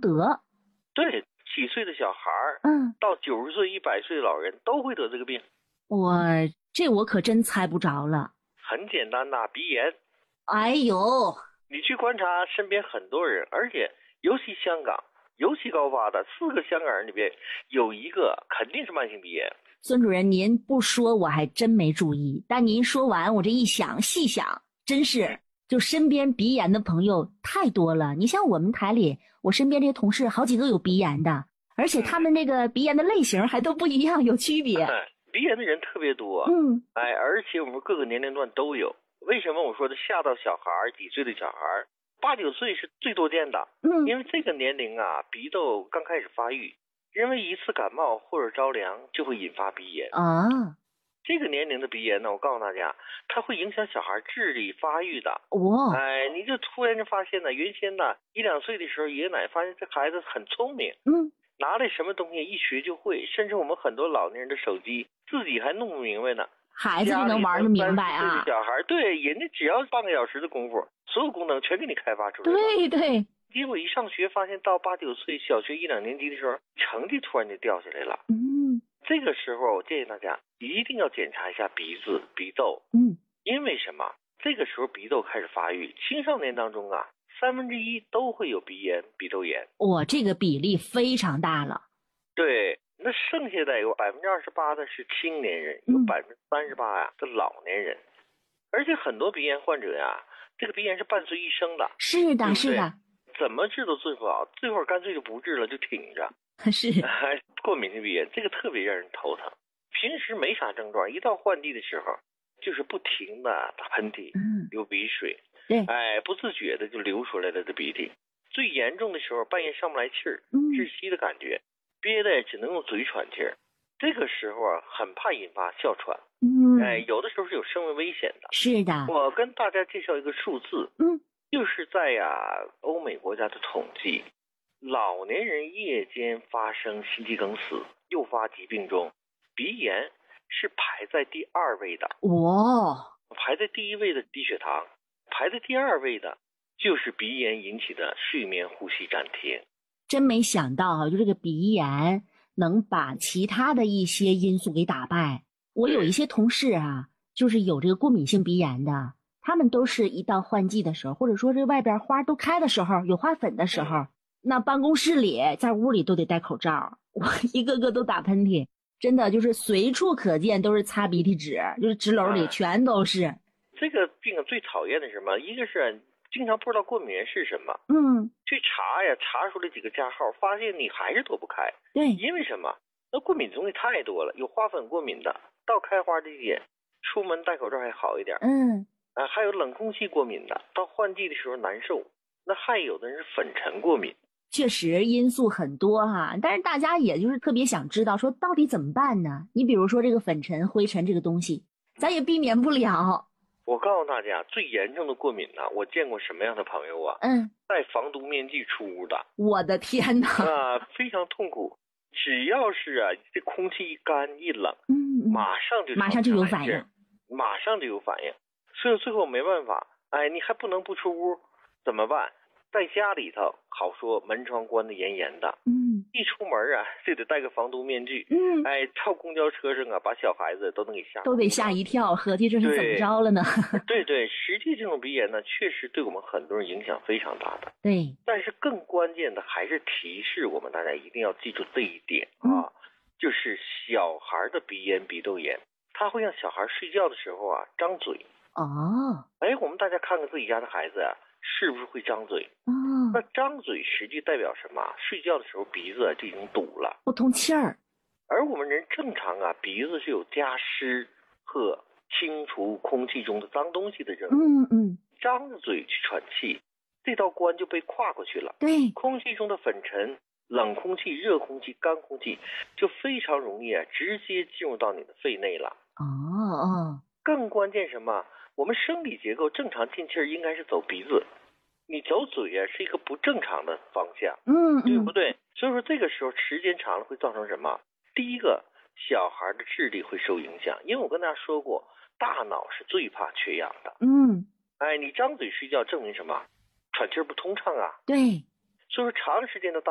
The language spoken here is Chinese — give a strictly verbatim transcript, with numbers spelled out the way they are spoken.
得。 对，几岁的小孩儿， 嗯， 到九十岁、一百岁的老人都会得这个病。 我这我可真猜不着了。 很简单呐，鼻炎。 哎呦， 你去观察身边很多人，而且尤其香港尤其高发的，四个香港人里边有一个肯定是慢性鼻炎。 孙主任，您不说我还真没注意，但您说完我这一想细想，真是就身边鼻炎的朋友太多了。你像我们台里，我身边这些同事好几个有鼻炎的，而且他们那个鼻炎的类型还都不一样，有区别。 嗯、鼻炎的人特别多， 嗯， 哎，而且我们各个年龄段都有。为什么我说的下到小孩几岁的小孩，八九岁是最多见的？ 嗯， 因为这个年龄啊，鼻窦刚开始发育，因为一次感冒或者着凉就会引发鼻炎啊。 这个年龄的鼻炎呢，我告诉大家，它会影响小孩智力发育的。 哇， 哎，你就突然就发现呢，原先呢一两岁的时候，爷爷奶奶发现这孩子很聪明， 嗯， 拿来什么东西一学就会，甚至我们很多老年人的手机自己还弄不明白呢。 孩子就能玩得明白啊！ 小孩对，人家只要半个小时的功夫，所有功能全给你开发出来了。 对对。 结果一上学，发现到八九岁，小学一两年级的时候，成绩突然就掉下来了。 嗯， 这个时候我建议大家一定要检查一下鼻子、鼻窦。 嗯， 因为什么？这个时候鼻窦开始发育，青少年当中啊，三分之一都会有鼻炎、鼻窦炎。 哇，这个比例非常大了。 对。那剩下的有百分之二十八的是青年人，有百分之三十八呀的老年人，而且很多鼻炎患者呀，这个鼻炎是伴随一生的。 是的， 对对是的。 怎么治都治不好，最后干脆就不治了，就挺着。 是。 过敏性鼻炎这个特别让人头疼，平时没啥症状，一到换季的时候，就是不停的打喷嚏， 嗯， 流鼻水， 对， 哎，不自觉的就流出来了的鼻涕。最严重的时候，半夜上不来气儿，窒息的感觉。憋的只能用嘴喘气儿，这个时候啊，很怕引发哮喘。 嗯， 哎，有的时候是有生命危险的。 是的。 我跟大家介绍一个数字， 嗯， 就是在呀欧美国家的统计，老年人夜间发生心肌梗死诱发疾病中，鼻炎是排在第二位的。 哇， 排在第一位的低血糖，排在第二位的就是鼻炎引起的睡眠呼吸暂停。 真没想到啊，就这个鼻炎能把其他的一些因素给打败。我有一些同事啊，就是有这个过敏性鼻炎的，他们都是一到换季的时候，或者说这外边花都开的时候，有花粉的时候，嗯、那办公室里在屋里都得戴口罩，我一个个都打喷嚏，真的就是随处可见都是擦鼻涕纸，就是纸篓里全都是。 啊、这个病最讨厌的是什么？一个是经常不知道过敏源是什么， 嗯， 去查呀，查出来几个加号，发现你还是躲不开。 对， 因为什么？那过敏东西太多了，有花粉过敏的，到开花季节，出门戴口罩还好一点。 嗯， 啊，还有冷空气过敏的，到换季的时候难受。那还有的人是粉尘过敏。 确实因素很多哈，但是大家也就是特别想知道说到底怎么办呢？你比如说这个粉尘、灰尘这个东西，咱也避免不了。 我告诉大家，最严重的过敏呢，我见过什么样的朋友啊？ 嗯， 戴防毒面具出屋的。 我的天哪！ 啊，非常痛苦。只要是啊，这空气一干一冷， 嗯， 马上就马上就有反应， 马上就有反应。所以最后没办法，哎，你还不能不出屋，怎么办？在家里头好说，门窗关得严严的， 嗯， 一出门啊就得戴个防毒面具， 嗯， 哎，到公交车上啊，把小孩子都能给吓， 都得吓一跳，合计这是怎么着了呢？ 对对，实际这种鼻炎呢，确实对我们很多人影响非常大的。 对， 但是更关键的还是提示我们大家一定要记住这一点啊， 嗯、 就是小孩的鼻炎、鼻窦炎，它会让小孩睡觉的时候啊张嘴。 哦， 哎，我们大家看看自己家的孩子啊，是不是会张嘴？ 哦， 那张嘴实际代表什么？睡觉的时候鼻子就已经堵了， 不通气儿。 而我们人正常啊，鼻子是有加湿和清除空气中的脏东西的任务。 嗯嗯， 张着嘴去喘气，这道关就被跨过去了。 对， 空气中的粉尘、冷空气、热空气、干空气就非常容易啊，直接进入到你的肺内了。 哦哦， 更关键什么？我们生理结构正常进气儿应该是走鼻子，你走嘴啊是一个不正常的方向， 嗯嗯， 对不对？所以说这个时候时间长了会造成什么？第一个，小孩的智力会受影响，因为我跟大家说过，大脑是最怕缺氧的。 嗯， 哎，你张嘴睡觉证明什么？喘气儿不通畅啊。 对， 所以说长时间的大